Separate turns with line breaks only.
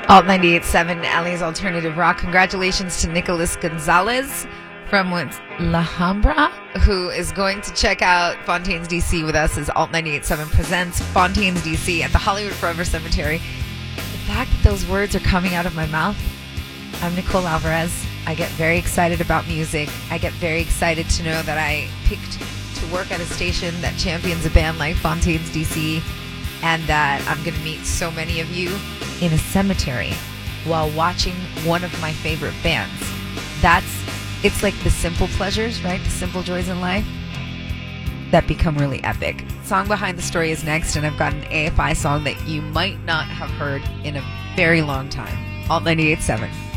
Alt 98.7, Ali's Alternative Rock. Congratulations to Nicholas Gonzalez from La Hambra, who is going to check out Fontaines DC with us as Alt 98.7 presents Fontaines DC at the Hollywood Forever Cemetery. The fact that those words are coming out of my mouth. I'm Nicole Alvarez. I get very excited about music. I get very excited to know that I picked to work at a station that champions a band like Fontaines DC, and that I'm going to meet so many of you in a cemetery while watching one of my favorite bands. It's like the simple pleasures, right? The simple joys in life that become really epic. Song Behind the Story is next, and I've got an AFI song that you might not have heard in a very long time. Alt 98.7.